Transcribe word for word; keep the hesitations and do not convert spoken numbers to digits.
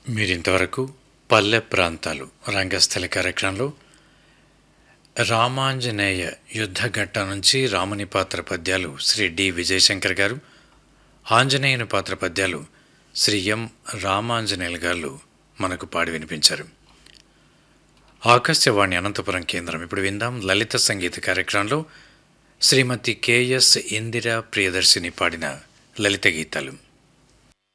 మీరింతవరకు పల్లె ప్రాంతాలు రంగస్థలి కార్యక్రమంలో రామాంజనేయ యుద్ధఘట్ట నుంచి రాముని పాత్ర పద్యాలు శ్రీ డి విజయశంకర్ గారు, ఆంజనేయుని పాత్ర పద్యాలు శ్రీ ఎం రామాంజనేయులు గారు మనకు పాడి వినిపించారు. ఆకాశవాణి అనంతపురం కేంద్రం. ఇప్పుడు విందాం లలిత సంగీత కార్యక్రమంలో శ్రీమతి కెఎస్ ఇందిరా ప్రియదర్శిని పాడిన లలిత గీతాలు.